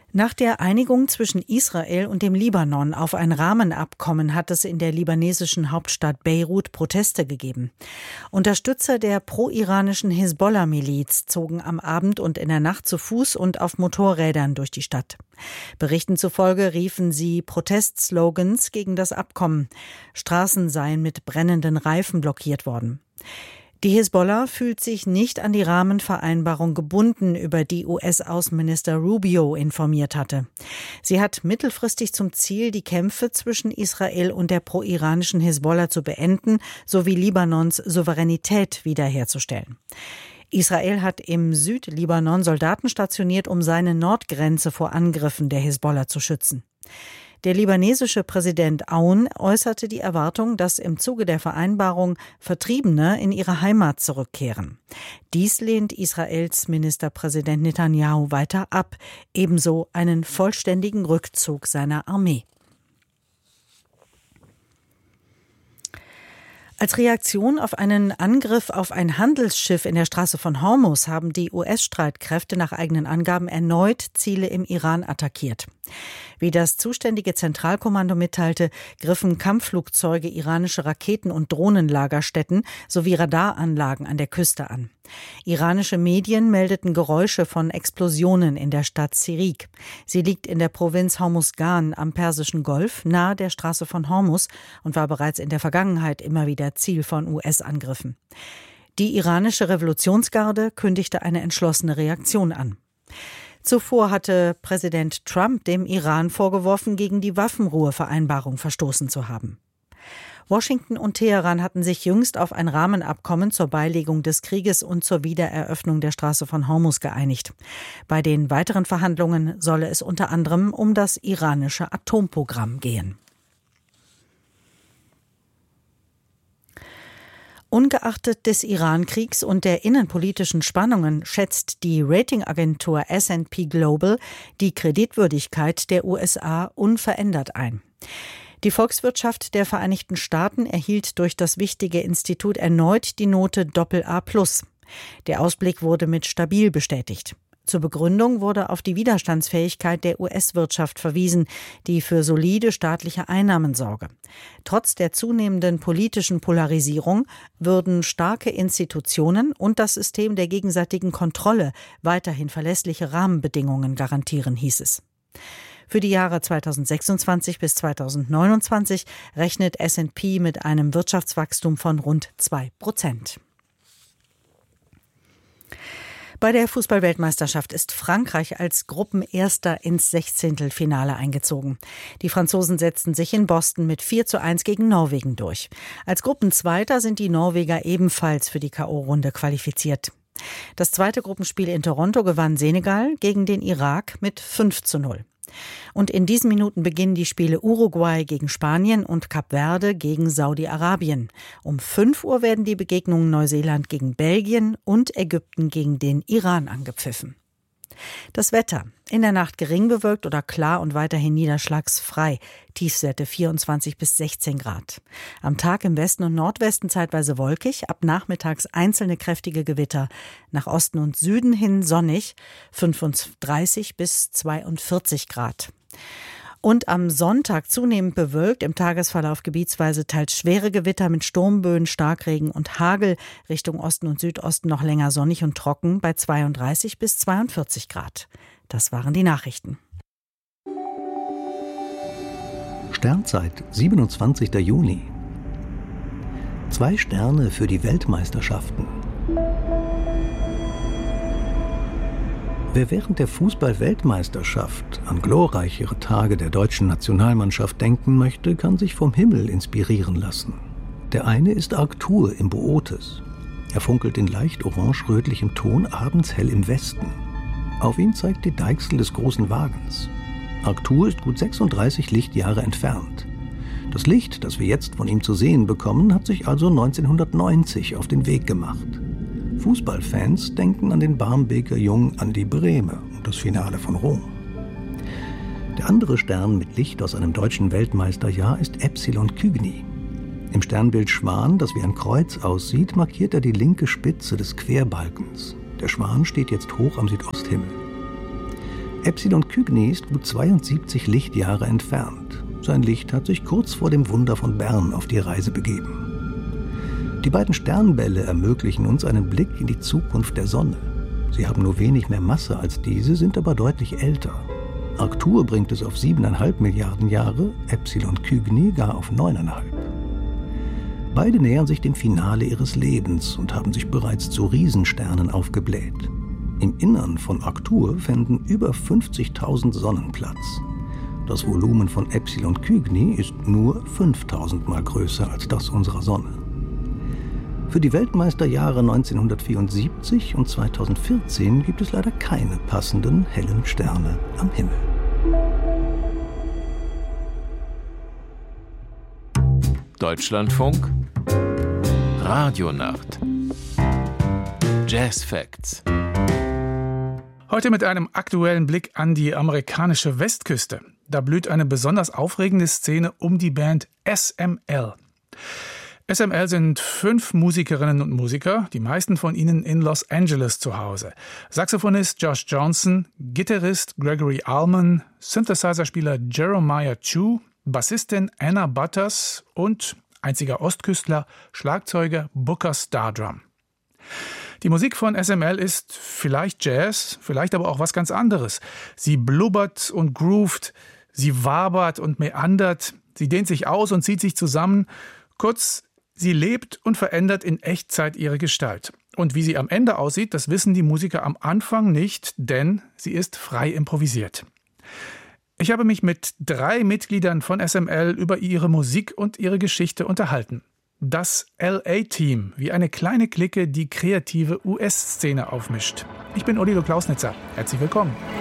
Nach der Einigung zwischen Israel und dem Libanon auf ein Rahmenabkommen hat es in der libanesischen Hauptstadt Beirut Proteste gegeben. Unterstützer der pro-iranischen Hisbollah-Miliz zogen am Abend und in der Nacht zu Fuß und auf Motorrädern durch die Stadt. Berichten zufolge riefen sie Protestslogans gegen das Abkommen. Straßen seien mit brennenden Reifen blockiert worden. Die Hisbollah fühlt sich nicht an die Rahmenvereinbarung gebunden, über die US-Außenminister Rubio informiert hatte. Sie hat mittelfristig zum Ziel, die Kämpfe zwischen Israel und der pro-iranischen Hisbollah zu beenden, sowie Libanons Souveränität wiederherzustellen. Israel hat im Südlibanon Soldaten stationiert, um seine Nordgrenze vor Angriffen der Hisbollah zu schützen. Der libanesische Präsident Aoun äußerte die Erwartung, dass im Zuge der Vereinbarung Vertriebene in ihre Heimat zurückkehren. Dies lehnt Israels Ministerpräsident Netanyahu weiter ab, ebenso einen vollständigen Rückzug seiner Armee. Als Reaktion auf einen Angriff auf ein Handelsschiff in der Straße von Hormuz haben die US-Streitkräfte nach eigenen Angaben erneut Ziele im Iran attackiert. Wie das zuständige Zentralkommando mitteilte, griffen Kampfflugzeuge iranische Raketen- und Drohnenlagerstätten sowie Radaranlagen an der Küste an. Iranische Medien meldeten Geräusche von Explosionen in der Stadt Sirik. Sie liegt in der Provinz Hormuzgan am Persischen Golf, nahe der Straße von Hormuz und war bereits in der Vergangenheit immer wieder Ziel von US-Angriffen. Die iranische Revolutionsgarde kündigte eine entschlossene Reaktion an. Zuvor hatte Präsident Trump dem Iran vorgeworfen, gegen die Waffenruhevereinbarung verstoßen zu haben. Washington und Teheran hatten sich jüngst auf ein Rahmenabkommen zur Beilegung des Krieges und zur Wiedereröffnung der Straße von Hormuz geeinigt. Bei den weiteren Verhandlungen solle es unter anderem um das iranische Atomprogramm gehen. Ungeachtet des Iran-Kriegs und der innenpolitischen Spannungen schätzt die Ratingagentur S&P Global die Kreditwürdigkeit der USA unverändert ein. Die Volkswirtschaft der Vereinigten Staaten erhielt durch das wichtige Institut erneut die Note AA+. Der Ausblick wurde mit stabil bestätigt. Zur Begründung wurde auf die Widerstandsfähigkeit der US-Wirtschaft verwiesen, die für solide staatliche Einnahmen sorge. Trotz der zunehmenden politischen Polarisierung würden starke Institutionen und das System der gegenseitigen Kontrolle weiterhin verlässliche Rahmenbedingungen garantieren, hieß es. Für die Jahre 2026 bis 2029 rechnet S&P mit einem Wirtschaftswachstum von rund 2%. Bei der Fußball-Weltmeisterschaft ist Frankreich als Gruppenerster ins Sechzehntelfinale eingezogen. Die Franzosen setzten sich in Boston mit 4:1 gegen Norwegen durch. Als Gruppenzweiter sind die Norweger ebenfalls für die K.O.-Runde qualifiziert. Das zweite Gruppenspiel in Toronto gewann Senegal gegen den Irak mit 5:0. Und in diesen Minuten beginnen die Spiele Uruguay gegen Spanien und Kap Verde gegen Saudi-Arabien. Um 5 Uhr werden die Begegnungen Neuseeland gegen Belgien und Ägypten gegen den Iran angepfiffen. Das Wetter. In der Nacht gering bewölkt oder klar und weiterhin niederschlagsfrei. Tiefstwerte 24 bis 16 Grad. Am Tag im Westen und Nordwesten zeitweise wolkig, ab nachmittags einzelne kräftige Gewitter. Nach Osten und Süden hin sonnig, 35 bis 42 Grad. Und am Sonntag zunehmend bewölkt, im Tagesverlauf gebietsweise teils schwere Gewitter mit Sturmböen, Starkregen und Hagel. Richtung Osten und Südosten noch länger sonnig und trocken bei 32 bis 42 Grad. Das waren die Nachrichten. Sternzeit, 27. Juni. 2 Sterne für die Weltmeisterschaften. Wer während der Fußball-Weltmeisterschaft an glorreichere Tage der deutschen Nationalmannschaft denken möchte, kann sich vom Himmel inspirieren lassen. Der eine ist Arctur im Bootes. Er funkelt in leicht orange-rötlichem Ton abends hell im Westen. Auf ihn zeigt die Deichsel des großen Wagens. Arctur ist gut 36 Lichtjahre entfernt. Das Licht, das wir jetzt von ihm zu sehen bekommen, hat sich also 1990 auf den Weg gemacht. Fußballfans denken an den Barmbeker Jung Andi Brehme und das Finale von Rom. Der andere Stern mit Licht aus einem deutschen Weltmeisterjahr ist Epsilon Cygni. Im Sternbild Schwan, das wie ein Kreuz aussieht, markiert er die linke Spitze des Querbalkens. Der Schwan steht jetzt hoch am Südosthimmel. Epsilon Kygni ist gut 72 Lichtjahre entfernt. Sein Licht hat sich kurz vor dem Wunder von Bern auf die Reise begeben. Die beiden Sternbälle ermöglichen uns einen Blick in die Zukunft der Sonne. Sie haben nur wenig mehr Masse als diese, sind aber deutlich älter. Arctur bringt es auf 7,5 Milliarden Jahre, Epsilon Kygni gar auf 9,5. Beide nähern sich dem Finale ihres Lebens und haben sich bereits zu Riesensternen aufgebläht. Im Innern von Arctur fänden über 50.000 Sonnen Platz. Das Volumen von Epsilon Kygni ist nur 5.000 Mal größer als das unserer Sonne. Für die Weltmeisterjahre 1974 und 2014 gibt es leider keine passenden hellen Sterne am Himmel. Deutschlandfunk Radionacht Jazz Facts. Heute mit einem aktuellen Blick an die amerikanische Westküste. Da blüht eine besonders aufregende Szene um die Band SML. SML sind 5 Musikerinnen und Musiker, die meisten von ihnen in Los Angeles zu Hause. Saxophonist Josh Johnson, Gitarrist Gregory Allman, Synthesizer-Spieler Jeremiah Chu, Bassistin Anna Butters und einziger Ostküstler, Schlagzeuger Booker Stardrum. Die Musik von SML ist vielleicht Jazz, vielleicht aber auch was ganz anderes. Sie blubbert und groovt, sie wabert und meandert, sie dehnt sich aus und zieht sich zusammen. Kurz, sie lebt und verändert in Echtzeit ihre Gestalt. Und wie sie am Ende aussieht, das wissen die Musiker am Anfang nicht, denn sie ist frei improvisiert. Ich habe mich mit 3 Mitgliedern von SML über ihre Musik und ihre Geschichte unterhalten. Das LA-Team, wie eine kleine Clique, die kreative US-Szene aufmischt. Ich bin Odilo Klausnitzer. Herzlich willkommen.